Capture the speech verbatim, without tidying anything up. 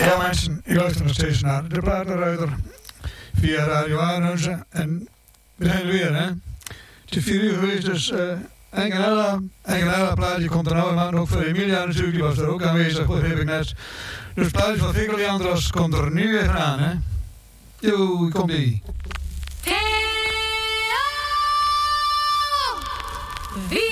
Ja mensen, ik luister nog steeds naar de Platenruiter via Radio Arnhuizen. En we zijn er weer, hè. Het is vier uur geweest, dus uh, Engelella, Engelella plaatje komt er nou aan. Ook voor Emilia natuurlijk, die was er ook aanwezig, begreep ik net. Dus het plaatje van Fikkel Leandros komt er nu weer aan, hè. Yo, komt ie. Hey, oh,